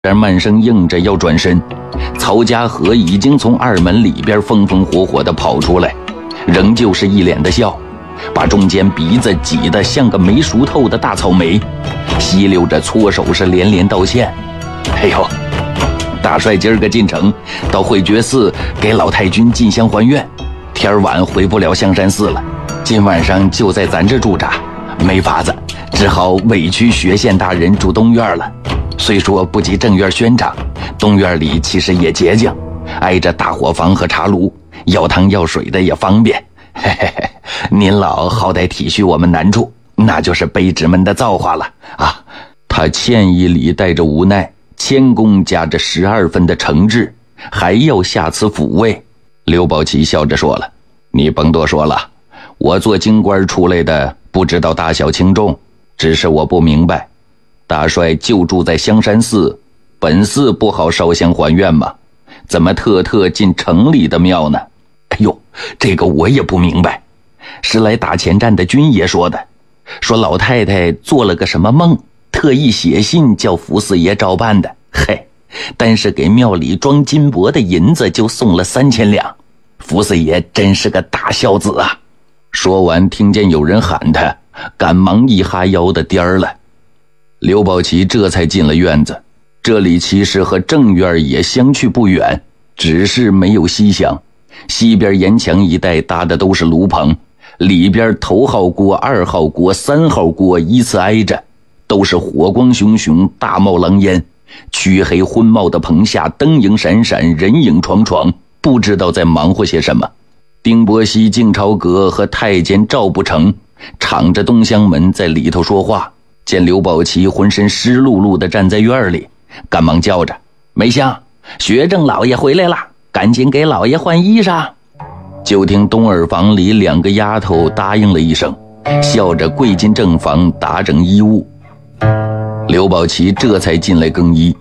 这慢声应着要转身，曹家和已经从二门里边风风火火地跑出来，仍旧是一脸的笑，把中间鼻子挤得像个没熟透的大草莓，吸溜着搓手是连连道歉。哎呦，大帅今儿个进城，到会觉寺给老太君进香还愿，天晚回不了香山寺了，今晚上就在咱这驻扎，没法子，只好委屈学县大人住东院了。虽说不及正院轩长，东院里其实也洁净，挨着大伙房和茶炉，要汤要水的也方便。嘿嘿嘿，您老好歹体恤我们难处，那就是卑职们的造化了啊！他歉意里带着无奈，谦恭夹着12分的诚挚，还要下此抚慰。刘宝奇笑着说了：“你甭多说了，我做京官出来的，不知道大小轻重，只是我不明白。大帅就住在香山寺，本寺不好烧香还愿吗？怎么特进城里的庙呢？哎呦，这个我也不明白。是来打前站的军爷说的，说老太太做了个什么梦，特意写信叫福四爷照办的。嘿，但是给庙里装金帛的银子就送了3000两，福四爷真是个大孝子啊！”说完听见有人喊他，赶忙一哈腰的颠儿了。刘宝奇这才进了院子，这里其实和正院也相去不远，只是没有西厢。西边沿墙一带搭的都是炉棚，里边头号锅、2号锅、3号锅依次挨着，都是火光熊熊，大冒狼烟，黢黑昏冒的棚下灯影闪闪，人影幢幢，不知道在忙活些什么。丁伯熙、敬朝阁和太监赵不成敞着东厢门在里头说话，见刘宝奇浑身湿漉漉地站在院里，赶忙叫着：“梅香，学政老爷回来了，赶紧给老爷换衣裳。”就听东耳房里2个丫头答应了一声，笑着跪进正房打整衣物。刘宝奇这才进来更衣。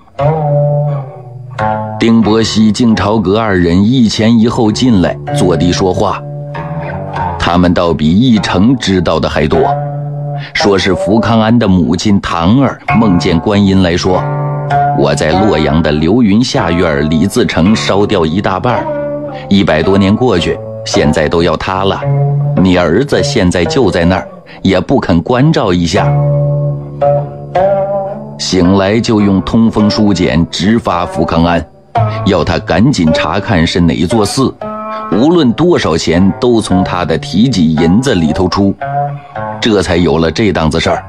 丁伯熙、敬朝阁2人一前一后进来坐地说话，他们倒比一成知道的还多。说是福康安的母亲唐儿梦见观音来说，我在洛阳的流云下院李自成烧掉一大半，100多年过去，现在都要塌了，你儿子现在就在那儿，也不肯关照一下。醒来就用通风书简直发福康安，要他赶紧查看是哪座寺，无论多少钱都从他的提己银子里头出，这才有了这档子事儿。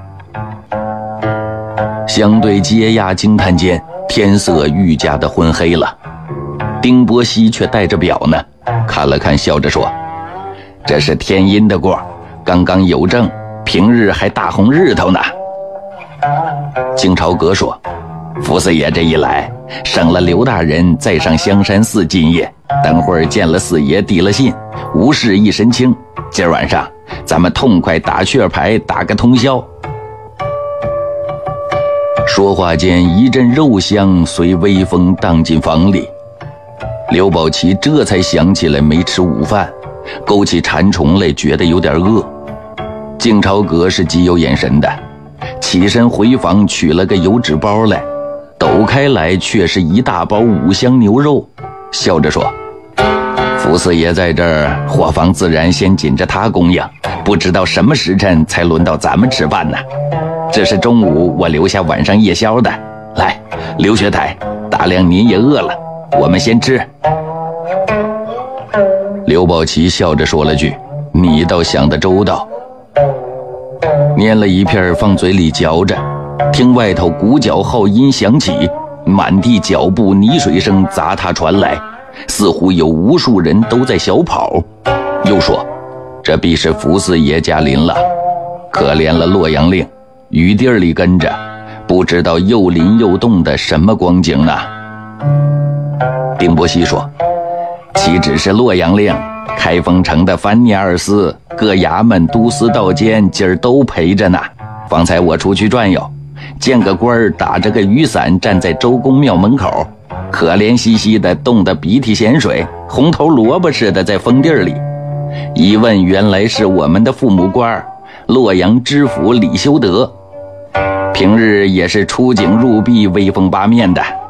相对接压惊叹间，天色愈加的昏黑了。丁伯熙却带着表呢，看了看，笑着说：“这是天阴的过，刚刚有正，平日还大红日头呢。”敬朝阁说：“福四爷这一来，省了刘大人再上香山寺进夜，等会儿见了四爷递了信，无事一身轻，今儿晚上咱们痛快打雀牌，打个通宵。”说话间，一阵肉香随微风荡进房里。刘宝奇这才想起来没吃午饭，勾起馋虫来，觉得有点饿。敬朝阁是极有眼神的，起身回房取了个油纸包来，抖开来却是一大包5香牛肉，笑着说：“福四爷在这儿，伙房自然先紧着他供养，不知道什么时辰才轮到咱们吃饭呢。这是中午我留下晚上夜宵的。来，刘学台，大量您也饿了，我们先吃。”刘宝奇笑着说了句：“你倒想得周到。”捏了一片放嘴里嚼着，听外头鼓角号音响起，满地脚步泥水声杂沓传来，似乎有无数人都在小跑。又说：“这必是福四爷家临了，可怜了洛阳令，雨地里跟着，不知道又淋又冻的什么光景呢。”丁伯熙说：“岂只是洛阳令，开封城的藩聂2司、各衙门、都司、道监今儿都陪着呢。方才我出去转悠，见个官儿打着个雨伞站在周公庙门口，可怜兮兮的冻得鼻涕咸水，红头萝卜似的在风地里。一问原来是我们的父母官洛阳知府李修德。 平日也是出警入壁，威风八面的。